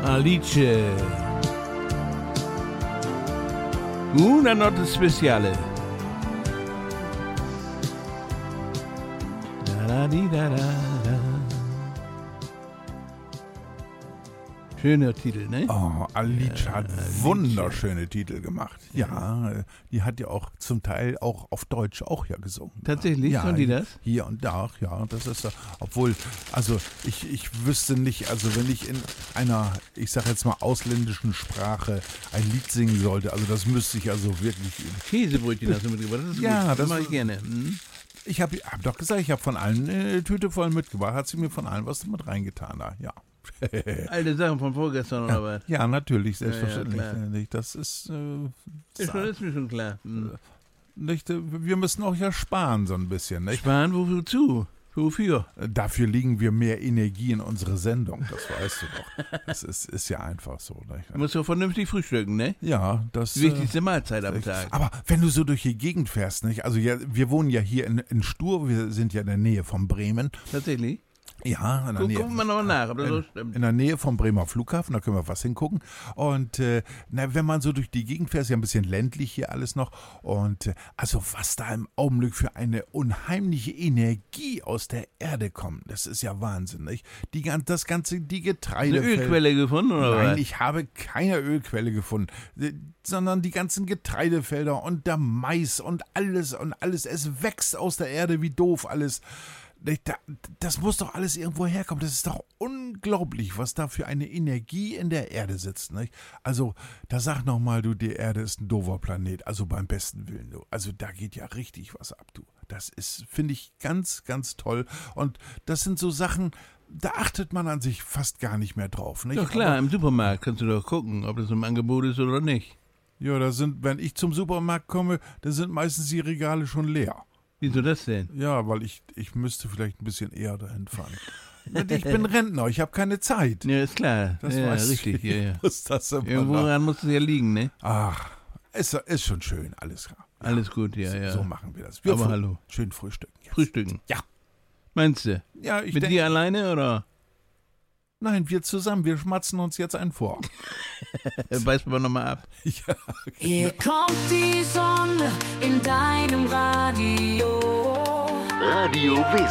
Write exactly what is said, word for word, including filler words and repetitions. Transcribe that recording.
Alice. Una notte speciale. Da da di da da da. Schöner Titel, ne? Oh, Alice Ja, hat Alice. wunderschöne Titel gemacht. Ja, äh, die hat ja auch zum Teil auch auf Deutsch auch ja gesungen. Tatsächlich? Ja, Kann die das? Hier und da, ja, das ist ja, obwohl, also ich, ich wüsste nicht, also wenn ich in einer, ich sag jetzt mal ausländischen Sprache ein Lied singen sollte, also das müsste ich also wirklich üben. Käsebrötchen hast du mitgebracht. Das ist Ja, gut. das- das mache ich gerne. Hm? Ich habe hab doch gesagt, ich habe von allen eine Tüte voll mitgebracht, hat sie mir von allen was mit reingetan da, ja. Alte Sachen von vorgestern oder was? Ja, natürlich, selbstverständlich. Ja, ja, klar. Nicht, das ist, äh, Ist, schon, ist mir schon klar. Hm. nicht, äh, wir müssen auch ja sparen so ein bisschen. Nicht? Sparen, wozu? Wofür? Dafür legen wir mehr Energie in unsere Sendung, das weißt du doch. Das ist, ist ja einfach so. Nicht? Du musst doch vernünftig frühstücken, ne? Ja, das Die wichtigste Mahlzeit am äh, Tag. Aber wenn du so durch die Gegend fährst, nicht? Also ja, wir wohnen ja hier in, in Stur, wir sind ja in der Nähe von Bremen. Tatsächlich? Ja, in der Guck, Nähe. gucken wir nochmal nach, ob das so in, stimmt. in der Nähe vom Bremer Flughafen, da können wir was hingucken. Und äh, na, wenn man so durch die Gegend fährt, ist ja ein bisschen ländlich hier alles noch. Und äh, also was da im Augenblick für eine unheimliche Energie aus der Erde kommt, das ist ja Wahnsinn, nicht? Die, gan- das ganze, die Getreide. Eine Ölquelle gefunden, oder Nein, was? ich habe keine Ölquelle gefunden, äh, sondern die ganzen Getreidefelder und der Mais und alles und alles. Es wächst aus der Erde wie doof alles. Nicht? Da- Das muss doch alles irgendwo herkommen. Das ist doch unglaublich, was da für eine Energie in der Erde sitzt. Nicht? Also, da sag noch mal, du, die Erde ist ein doofer Planet. Also beim besten Willen, du. Also da geht ja richtig was ab, du. Das ist, finde ich, ganz, ganz toll. Und das sind so Sachen, da achtet man an sich fast gar nicht mehr drauf. Nicht? Doch klar, Aber, im Supermarkt kannst du doch gucken, ob das im Angebot ist oder nicht. ja, da sind, wenn ich zum Supermarkt komme, da sind meistens die Regale schon leer. Wieso das denn? Ja, weil ich, ich müsste vielleicht ein bisschen eher dahin fahren. Ich bin Rentner, ich habe keine Zeit. Ja, ist klar. Das ja, weiß richtig, ich. ja, ja. Muss das immer Irgendwo noch- ran muss es ja liegen, ne? Ach, ist, ist schon schön, alles klar. Alles gut, ja, so, ja. so machen wir das. Wir Aber früh- hallo. Schön frühstücken. Jetzt. Frühstücken. Ja. Meinst du? Ja, ich Mit denke. dir alleine oder? Nein, wir zusammen, wir schmatzen uns jetzt einen vor. Äh, Beiß mal nochmal ab. Ja. Hier kommt die Sonne in deinem Radio. Radio W.